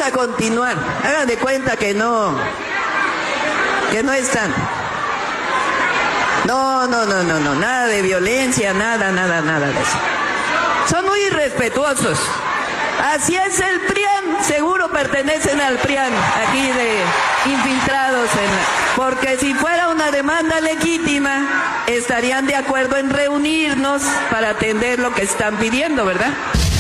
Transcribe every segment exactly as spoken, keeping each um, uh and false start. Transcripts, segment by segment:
a continuar. Hagan de cuenta que no, que no están. No, no, no, no, no, nada de violencia, nada, nada, nada de eso. Son muy irrespetuosos. Así es el P R I A N, seguro pertenecen al P R I A N, aquí de infiltrados en la... Porque si fuera una demanda legítima, estarían de acuerdo en reunirnos para atender lo que están pidiendo, ¿verdad?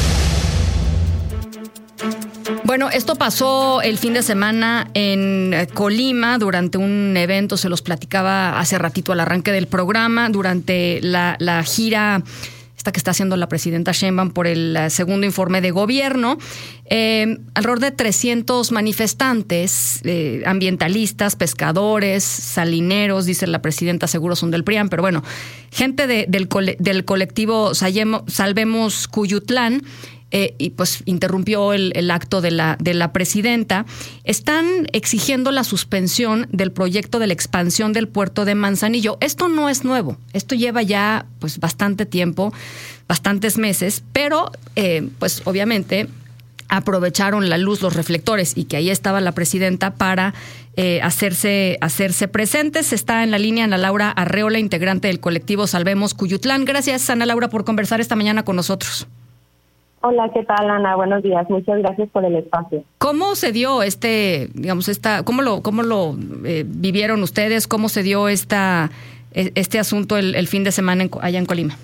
Bueno, esto pasó el fin de semana en Colima durante un evento, se los platicaba hace ratito al arranque del programa, durante la, la gira esta que está haciendo la presidenta Sheinbaum por el segundo informe de gobierno. Eh, alrededor de trescientos manifestantes, eh, ambientalistas, pescadores, salineros, dice la presidenta, seguro son del P R I A N, pero bueno, gente de, del, cole, del colectivo Salvemos Cuyutlán, Eh, y pues interrumpió el, el acto de la, de la presidenta. Están exigiendo la suspensión del proyecto de la expansión del puerto de Manzanillo. Esto no es nuevo, esto lleva ya pues bastante tiempo, bastantes meses, pero eh, pues obviamente aprovecharon la luz, los reflectores, y que ahí estaba la presidenta para eh, hacerse, hacerse presentes. Está en la línea Ana Laura Arreola, integrante del colectivo Salvemos Cuyutlán. Gracias, Ana Laura, por conversar esta mañana con nosotros. Hola, ¿qué tal, Ana? Buenos días. Muchas gracias por el espacio. ¿Cómo se dio este, digamos, esta, cómo lo, cómo lo eh, vivieron ustedes? ¿Cómo se dio esta, este asunto el, el fin de semana en, allá en Colima?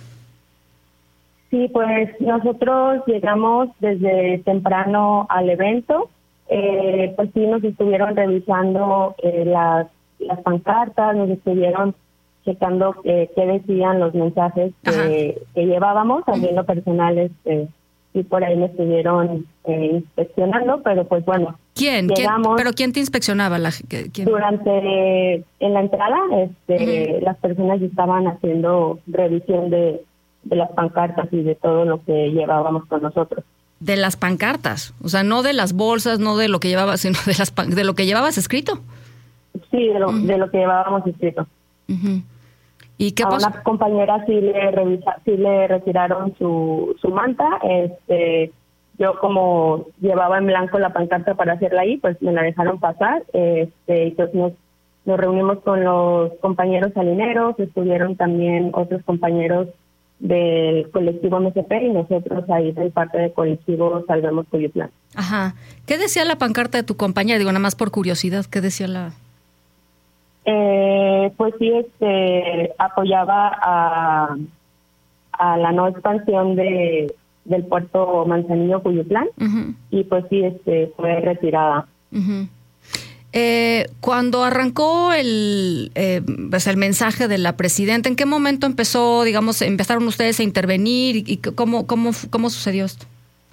Sí, pues nosotros llegamos desde temprano al evento. Eh, pues sí, nos estuvieron revisando eh, las, las pancartas, nos estuvieron checando eh, qué decían los mensajes que, que llevábamos. También lo personal, este, y por ahí me estuvieron eh, inspeccionando, pero pues bueno. ¿Quién? Llegamos, ¿Quién? ¿Pero quién te inspeccionaba? La, ¿quién? Durante, en la entrada, este, uh-huh. las personas estaban haciendo revisión de, de las pancartas y de todo lo que llevábamos con nosotros. De las pancartas, o sea, no de las bolsas, no de lo que llevabas, sino de las de lo que llevabas escrito. Sí, de lo, uh-huh. de lo que llevábamos escrito. Uh-huh. ¿Y qué a pasó? Una compañera sí le revisa, sí le retiraron su, su manta. Este, yo como llevaba en blanco la pancarta para hacerla ahí, pues me la dejaron pasar. Este, entonces nos, nos reunimos con los compañeros salineros, estuvieron también otros compañeros del colectivo M C P y nosotros ahí del parte del colectivo Salvemos Cuyutlán. Ajá. ¿Qué decía la pancarta de tu compañera? Digo, nada más por curiosidad, ¿qué decía la...? Eh, pues sí, este, apoyaba a, a la no expansión de del puerto Manzanillo Cuyutlán, uh-huh. y pues sí, este, fue retirada. Uh-huh. Eh, cuando arrancó el, eh, pues el mensaje de la presidenta, ¿en qué momento empezó, digamos, empezaron ustedes a intervenir y, y cómo, cómo, cómo sucedió esto?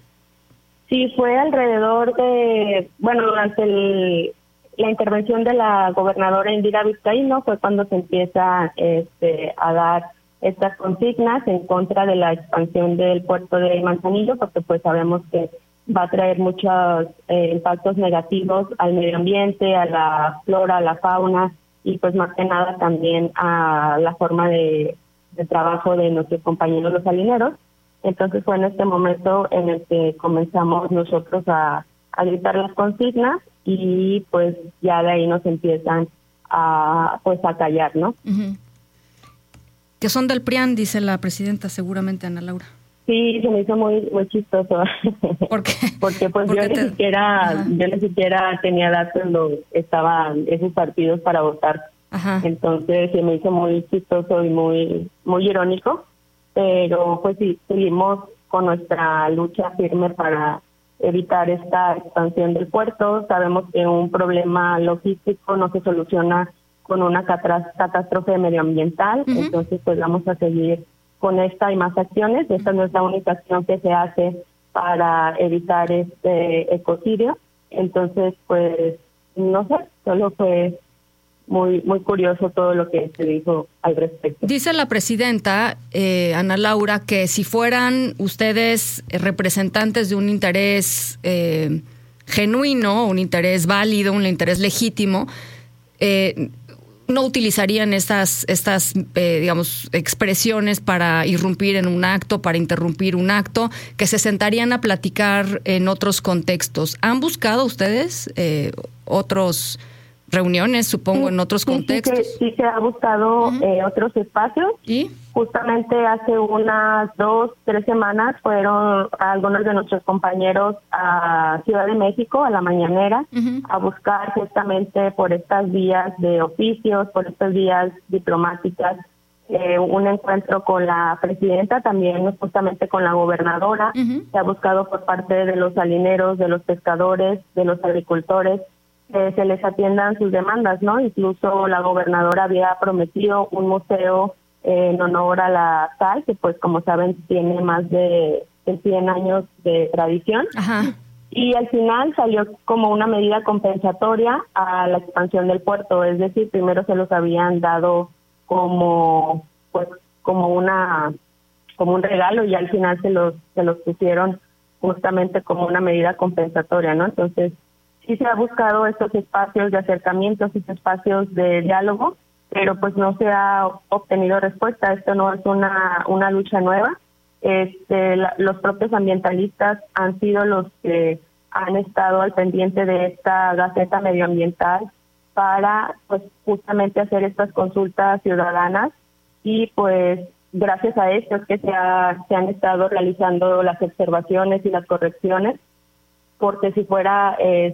Sí, fue alrededor de, bueno, durante el la intervención de la gobernadora Indira Vizcaíno fue cuando se empieza este, a dar estas consignas en contra de la expansión del puerto de Manzanillo, porque pues sabemos que va a traer muchos eh, impactos negativos al medio ambiente, a la flora, a la fauna y pues más que nada también a la forma de, de trabajo de nuestros compañeros los salineros. Entonces fue en este momento en el que comenzamos nosotros a, a gritar las consignas y pues ya de ahí nos empiezan a pues a callar, ¿no? Uh-huh. Que son del P R I A N, dice la presidenta, seguramente, Ana Laura. Sí, se me hizo muy muy chistoso. ¿Por qué? Porque pues Porque yo te... ni siquiera uh-huh. yo ni siquiera tenía datos cuando estaban esos partidos para votar. Ajá. Entonces se me hizo muy chistoso y muy muy irónico, pero pues sí, seguimos con nuestra lucha firme para evitar esta expansión del puerto. Sabemos que un problema logístico no se soluciona con una catástrofe medioambiental, uh-huh. entonces pues vamos a seguir con esta y más acciones. Esta no es la única acción que se hace para evitar este ecocidio, entonces pues no sé, solo fue muy muy curioso todo lo que se dijo al respecto. Dice la presidenta, eh, Ana Laura, que si fueran ustedes representantes de un interés eh, genuino, un interés válido, un interés legítimo, eh, no utilizarían estas, estas eh, digamos, expresiones para irrumpir en un acto, para interrumpir un acto, que se sentarían a platicar en otros contextos. ¿Han buscado ustedes eh, otros reuniones, supongo, sí, en otros sí, contextos? Sí, sí, sí se ha buscado uh-huh. eh, otros espacios. ¿Y? Justamente hace unas dos, tres semanas fueron algunos de nuestros compañeros a Ciudad de México, a la mañanera, uh-huh. a buscar justamente por estas vías de oficios, por estas vías diplomáticas, eh, un encuentro con la presidenta, también justamente con la gobernadora. Uh-huh. Se ha buscado por parte de los salineros, de los pescadores, de los agricultores, que se les atiendan sus demandas, ¿no? Incluso la gobernadora había prometido un museo en honor a la sal, que pues como saben tiene más de, de cien años de tradición. Ajá. Y al final salió como una medida compensatoria a la expansión del puerto, es decir, primero se los habían dado como pues como una como un regalo y al final se los se los pusieron justamente como una medida compensatoria, ¿no? Entonces sí se ha buscado estos espacios de acercamiento, estos espacios de diálogo, pero pues no se ha obtenido respuesta. Esto no es una una lucha nueva. Este, la, los propios ambientalistas han sido los que han estado al pendiente de esta Gaceta Medioambiental para pues justamente hacer estas consultas ciudadanas y pues gracias a esto es que se, ha, se han estado realizando las observaciones y las correcciones, porque si fuera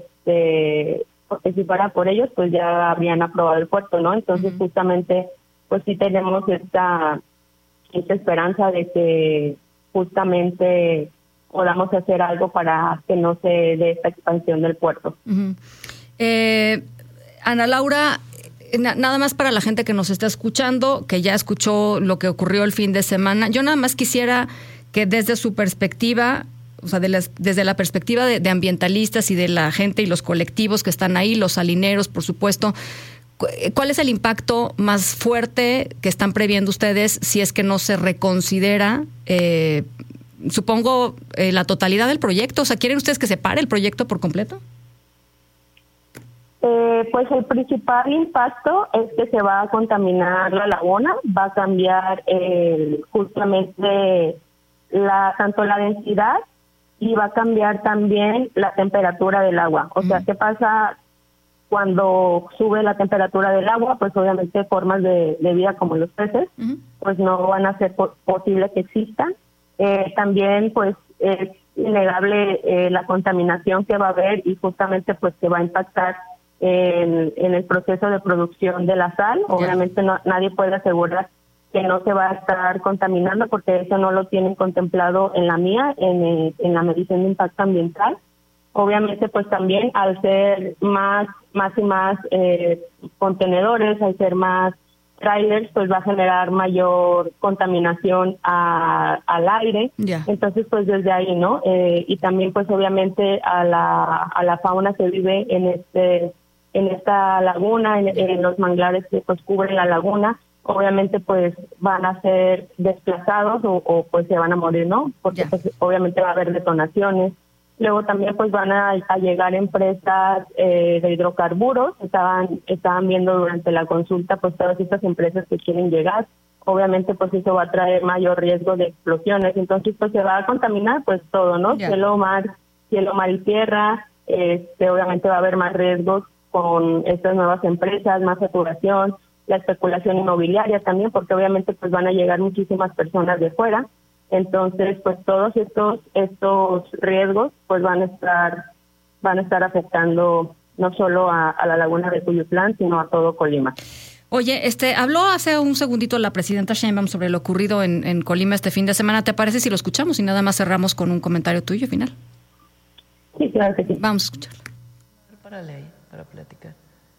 este porque si fuera por ellos pues ya habrían aprobado el puerto, ¿no? Entonces uh-huh. justamente pues sí tenemos esta esta esperanza de que justamente podamos hacer algo para que no se dé esta expansión del puerto. Uh-huh. eh, Ana Laura, na- nada más para la gente que nos está escuchando, que ya escuchó lo que ocurrió el fin de semana, yo nada más quisiera que desde su perspectiva, o sea, de las, desde la perspectiva de, de ambientalistas y de la gente y los colectivos que están ahí, los salineros, por supuesto, ¿cuál es el impacto más fuerte que están previendo ustedes si es que no se reconsidera, eh, supongo, eh, la totalidad del proyecto? O sea, ¿quieren ustedes que se pare el proyecto por completo? Eh, pues el principal impacto es que se va a contaminar la laguna, va a cambiar eh, justamente la tanto la densidad y va a cambiar también la temperatura del agua. O sea, ¿qué pasa cuando sube la temperatura del agua? Pues obviamente formas de, de vida como los peces, uh-huh. pues no van a ser po- posible que existan. Eh, también pues es innegable eh, la contaminación que va a haber y justamente pues que va a impactar en, en el proceso de producción de la sal. Yeah. Obviamente no, nadie puede asegurar que no se va a estar contaminando porque eso no lo tienen contemplado en la mía, en, en la medición de impacto ambiental. Obviamente pues también al ser más más y más eh, contenedores, al ser más trailers, pues va a generar mayor contaminación a, al aire. Yeah. Entonces pues desde ahí, ¿no? Eh, y también pues obviamente a la a la fauna que vive en este en esta laguna, en, en los manglares que pues cubren la laguna, obviamente pues van a ser desplazados o, o pues se van a morir, ¿no? Porque yeah. pues obviamente va a haber detonaciones. Luego también pues van a, a llegar empresas eh, de hidrocarburos. Estaban estaban viendo durante la consulta pues todas estas empresas que quieren llegar. Obviamente pues eso va a traer mayor riesgo de explosiones. Entonces pues se va a contaminar pues todo, ¿no? Yeah. Cielo, mar, cielo, mar y tierra. Este, obviamente va a haber más riesgos con estas nuevas empresas, más saturación, la especulación inmobiliaria también, porque obviamente pues van a llegar muchísimas personas de fuera. Entonces pues todos estos estos riesgos pues van a estar van a estar afectando no solo a, a la laguna de Cuyutlán, sino a todo Colima. Oye, este habló hace un segundito la presidenta Sheinbaum sobre lo ocurrido en, en Colima este fin de semana. ¿Te parece si lo escuchamos y nada más cerramos con un comentario tuyo final? Sí, claro que sí. Vamos a escucharlo. Párale ahí para platicar.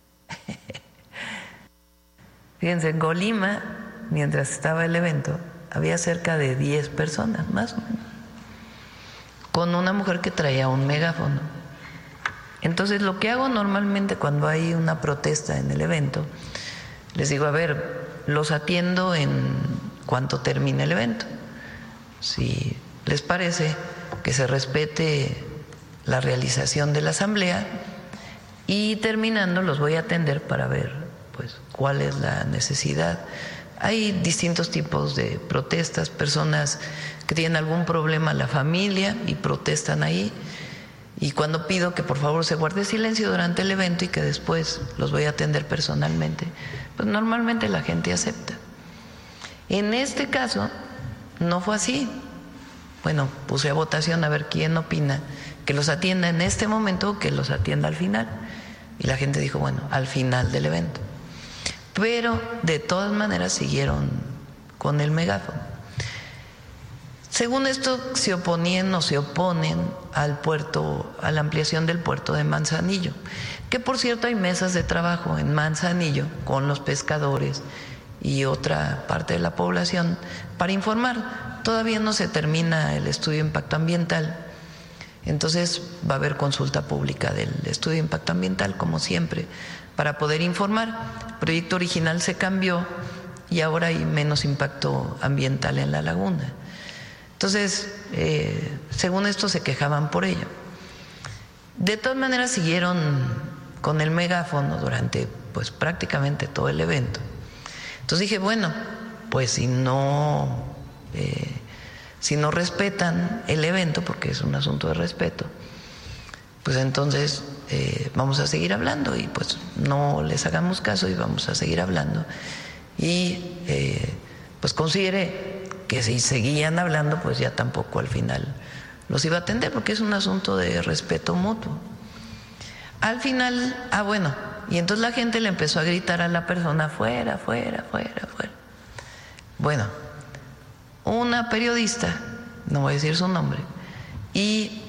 Fíjense, en Colima, mientras estaba el evento, había cerca de diez personas, más o menos, con una mujer que traía un megáfono. Entonces, lo que hago normalmente cuando hay una protesta en el evento, les digo, a ver, los atiendo en cuanto termine el evento. Si les parece que se respete la realización de la asamblea, y terminando los voy a atender para ver pues, cuál es la necesidad. Hay distintos tipos de protestas, personas que tienen algún problema en la familia y protestan ahí. Y cuando pido que por favor se guarde silencio durante el evento y que después los voy a atender personalmente, pues normalmente la gente acepta. En este caso no fue así. Bueno, puse a votación a ver quién opina que los atienda en este momento o que los atienda al final. Y la gente dijo, bueno, al final del evento. Pero de todas maneras siguieron con el megáfono. Según esto, se oponían o se oponen al puerto, a la ampliación del puerto de Manzanillo, que por cierto hay mesas de trabajo en Manzanillo con los pescadores y otra parte de la población para informar. Todavía no se termina el estudio de impacto ambiental, entonces va a haber consulta pública del estudio de impacto ambiental, como siempre, para poder informar. El proyecto original se cambió y ahora hay menos impacto ambiental en la laguna. Entonces, eh, según esto se quejaban por ello. De todas maneras siguieron con el megáfono durante pues prácticamente todo el evento. Entonces dije, bueno, pues si no, eh, si no respetan el evento, porque es un asunto de respeto, pues entonces eh, vamos a seguir hablando y pues no les hagamos caso y vamos a seguir hablando. Y eh, pues consideré que si seguían hablando, pues ya tampoco al final los iba a atender, porque es un asunto de respeto mutuo. Al final, ah bueno, y entonces la gente le empezó a gritar a la persona, fuera, fuera, fuera, fuera. Bueno, una periodista, no voy a decir su nombre, y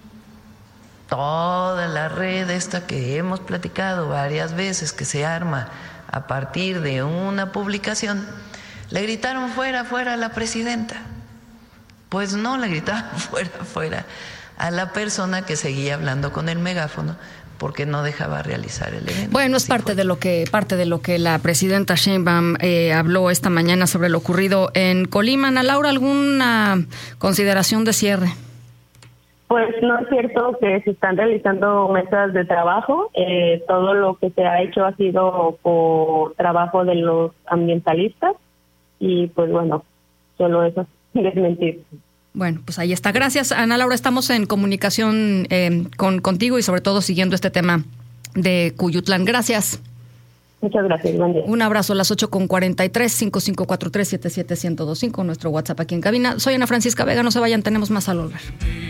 toda la red esta que hemos platicado varias veces, que se arma a partir de una publicación, le gritaron fuera, fuera a la presidenta. Pues no, le gritaban fuera, fuera a la persona que seguía hablando con el megáfono porque no dejaba realizar el evento. Bueno, es Así parte fue. de lo que parte de lo que la presidenta Sheinbaum eh, habló esta mañana sobre lo ocurrido en Colima. Ana Laura, ¿alguna consideración de cierre? Pues no es cierto que se están realizando mesas de trabajo. Eh, todo lo que se ha hecho ha sido por trabajo de los ambientalistas. Y pues bueno, solo eso es mentir. Bueno, pues ahí está. Gracias, Ana Laura. Estamos en comunicación eh, con contigo y sobre todo siguiendo este tema de Cuyutlán. Gracias. Muchas gracias. Buen día. Un abrazo a las ocho con cuarenta y tres, cinco cinco cuatro tres, siete siete uno cero dos cinco, nuestro WhatsApp aquí en cabina. Soy Ana Francisca Vega, no se vayan, tenemos más al volver.